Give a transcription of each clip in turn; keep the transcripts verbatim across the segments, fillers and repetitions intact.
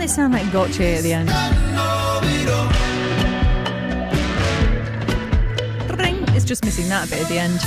it sound like Gotcha at the end? It's just missing that bit at the end.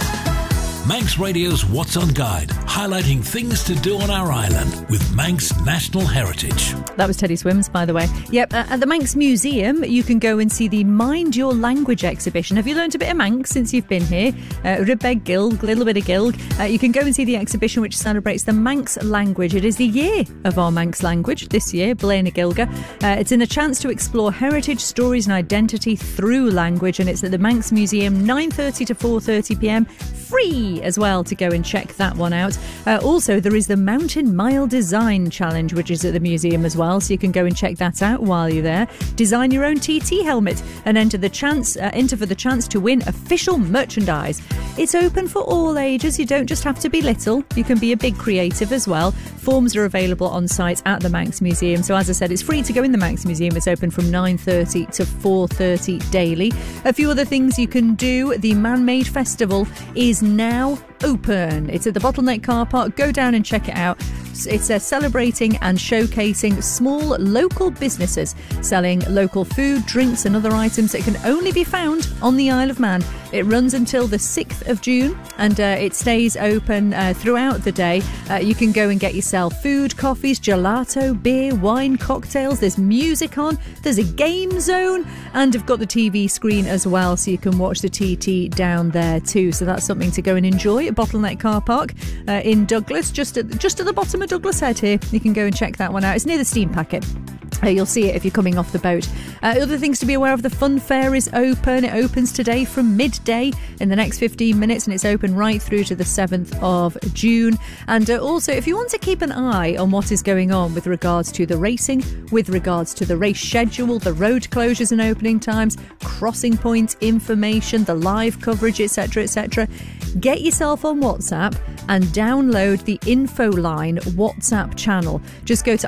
Manx Radio's What's On Guide, highlighting things to do on our island with Manx National Heritage. That was Teddy Swims, by the way. Yep, uh, at the Manx Museum, you can go and see the Mind Your Language exhibition. Have you learned a bit of Manx since you've been here? Uh, Ribeg Gilg, a little bit of Gilg. Uh, you can go and see the exhibition which celebrates the Manx language. It is the year of our Manx language this year, Blaena Gilga. Uh, it's in a chance to explore heritage, stories and identity through language, and it's at the Manx Museum, nine thirty to four thirty p m. Free as well to go and check that one out. Uh, also, there is the Mountain Mile Design Challenge, which is at the museum as well, so you can go and check that out while you're there. Design your own T T helmet and enter the chance uh, enter for the chance to win official merchandise. It's open for all ages. You don't just have to be little. You can be a big creative as well. Forms are available on site at the Manx Museum. So as I said, it's free to go in the Manx Museum. It's open from nine thirty to four thirty daily. A few other things you can do. The Man-Made Festival is now open. It's at the Bottleneck car park. Go down and check it out. It's uh, celebrating and showcasing small local businesses selling local food, drinks and other items that can only be found on the Isle of Man. It runs until the sixth of June and uh, it stays open uh, throughout the day. Uh, you can go and get yourself food, coffees, gelato, beer, wine, cocktails. There's music on. There's a game zone and I've got the T V screen as well, so you can watch the T T down there too. So that's something to go and enjoy at Bottleneck car park uh, in Douglas, just at, just at the bottom of Douglas Head here. You can go and check that one out. It's near the steam packet. Uh, you'll see it if you're coming off the boat. Uh, other things to be aware of: the fun fair is open. It opens today from midday in the next fifteen minutes and it's open right through to the seventh of June. And uh, also, if you want to keep an eye on what is going on with regards to the racing, with regards to the race schedule, the road closures and opening times, crossing points information, the live coverage, etc, etc, get yourself on WhatsApp and download the Infoline WhatsApp channel. Just go to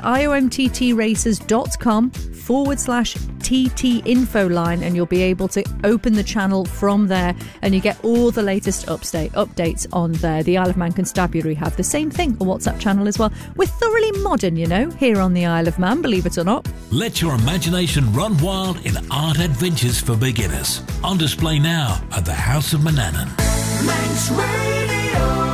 iomttraces.com forward slash TT Infoline and you'll be able to open the channel from there and you get all the latest update, updates on there. The Isle of Man Constabulary have the same thing, a WhatsApp channel as well. We're thoroughly modern, you know, here on the Isle of Man, believe it or not. Let your imagination run wild in art adventures for beginners. On display now at the House of Manannan. Manx Radio.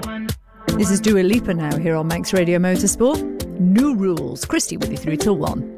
This is Dua Lipa now here on Manx Radio Motorsport. New rules. Christy with you through till one.